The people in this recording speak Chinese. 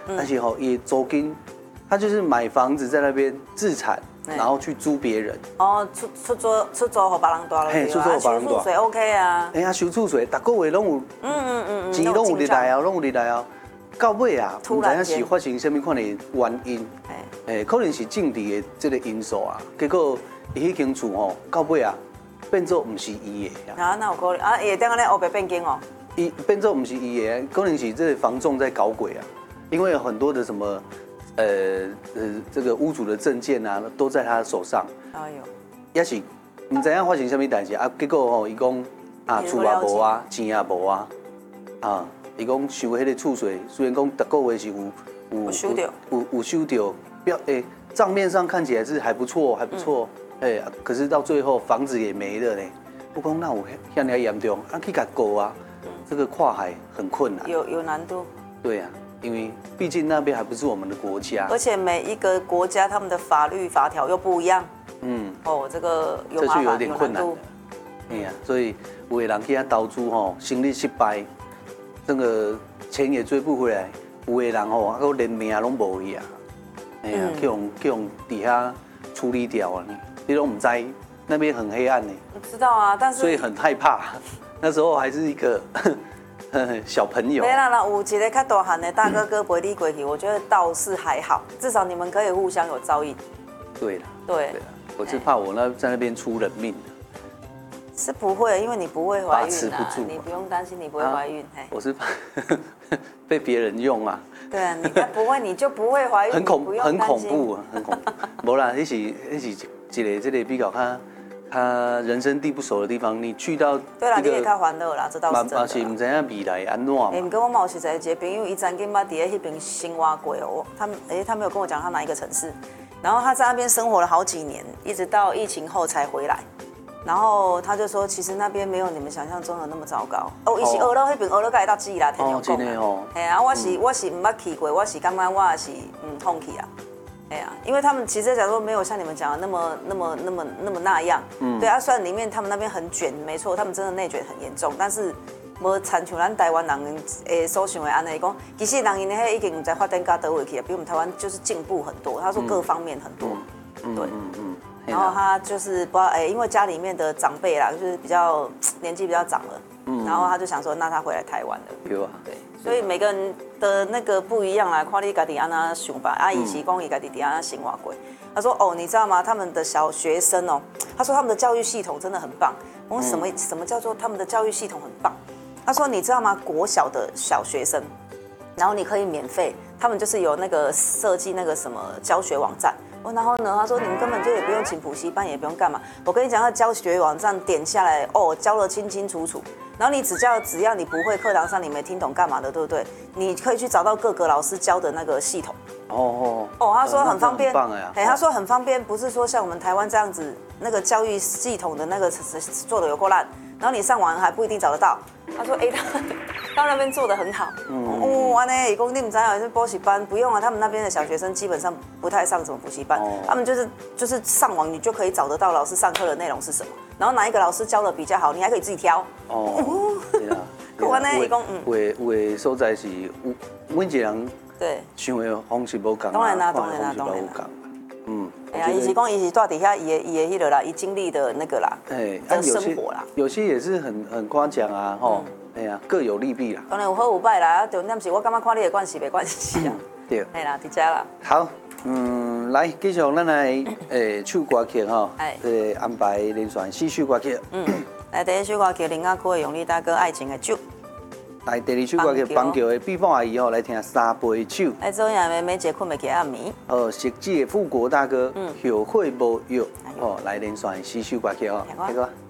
而且吼也租金，他就是买房子在那边自产，然后去租别人。 哦，出租给别人住了。 嘿，出租给别人住。 收厝税 OK 啊。 哎呀，收厝税，逐个月拢有，钱拢有入来哦，拢有入来哦。到尾啊，唔知影是发生什么款的原因，可能是政治的这个因素啊。结果伊迄间厝吼，到尾啊，变做唔是伊的。 啊，那有可能啊，也等下咧黑白变更哦。 伊变做唔是伊的，可能是这个房仲在搞鬼啊。因为有很多的什么，这个屋主的证件啊，都在他手上。哎呦，也是唔知影发生什么代志啊。结果吼，伊讲啊，厝也无啊，钱也无啊，啊。伊讲收迄个厝税，虽然讲逐个月是有收到，账面上看起来是还不错，可是到最后房子也没了呢。我讲那有遐尔严重，去甲告啊，这个跨海很困难， 有难度。 对啊，因为毕竟那边还不是我们的国家， 而且每一个国家他们的法律法条又不一样。这个这就有点困难了。哎呀，所以有的人去遐投资吼，生意失败。这个钱也追不回来，有的人吼，还连命拢无去啊！哎呀，去用底下处理掉啊！你都唔知，那边很黑暗呢。 我知道啊，但是所以很害怕。那时候还是一个小朋友。 对啦，有一个较大汉的大哥哥陪你过去，我觉得倒是还好，至少你们可以互相有照应。 对了， 对， 我是怕我在那边出人命。 是不会，因为你不会怀孕啊，你不用担心你不会怀孕。我是怕被别人用啊。 对啊，你不会你就不会怀孕， 很恐怖啊，很恐怖。无啦，那是一个这个比较他人生地不熟的地方，你去到对啦，你也较欢乐啦，这倒是真的。 嘛是唔知影未来安怎嘛。 不过我嘛有实在一个朋友，伊曾经捌伫迄边生活过哦，他没有跟我讲他哪一个城市，然后他在那边生活了好几年，一直到疫情后才回来。然后他就说，其实那边没有你们想象中的那么糟糕。伊是学到那边学到该到记啦，听你讲啦。哎呀，我是唔捌去过，我是感觉我也是放弃啊。哎呀，因为他们其实假如说没有像你们讲的那样。对啊，虽然里面他们那边很卷，没错，他们真的内卷很严重，但是无参像咱台湾人所想的安尼讲，其实人因的已经唔知发展到倒位去啊，比我们台湾就是进步很多。他说各方面很多，对。然后他就是不知道因为家里面的长辈啦，就是比较年纪比较长了，然后他就想说，那他回来台湾了。有啊，对，所以每个人的那个不一样啦，看你家己安那想吧。阿姨是讲伊家己伫安那生活过。他说你知道吗？他们的小学生他说他们的教育系统真的很棒。我说什么叫做他们的教育系统很棒？他说你知道吗？国小的小学生，然后你可以免费，他们就是有那个设计那个什么教学网站。然后呢，他说你们根本就也不用请补习班，也不用干嘛。我跟你讲，他教学网站点下来，教得清清楚楚。然后你只要你不会课堂上你没听懂干嘛的，对不对？你可以去找到各个老师教的那个系统。他说很方便。他说很方便，不是说像我们台湾这样子，那个教育系统的那个做的有够烂，然后你上网还不一定找得到。他说他那边做得很好。安尼，伊讲你唔知道，补习班不用啊，他们那边的小学生基本上不太上什么补习班，他们就是上网，你就可以找得到老师上课的内容是什么，然后哪一个老师教的比较好，你还可以自己挑。 对啊。 我呢，伊讲有的所在是每一个人对想的方式不同， 当然啦。哎呀，伊是讲伊是住底下伊的迄个啦，伊经历的那个啦，的生活啦。 有些也是很夸奖啊，哎呀，各有利弊啦。 当然有好有歹啦，重点是我感觉看你的关系没关系啊。对。哎啦，伫遮啦。 好，来继续咱来唱歌曲哈，安排连续4首歌曲。 来第一首歌曲林阿哥的《用你大哥爱情的酒》。 来第二首歌曲邦桥的碧凤阿姨来听三杯酒。 来做下妹妹姐困袂起暗暝。 食指的富国大哥后悔无药。来连续4首歌曲哦，那个。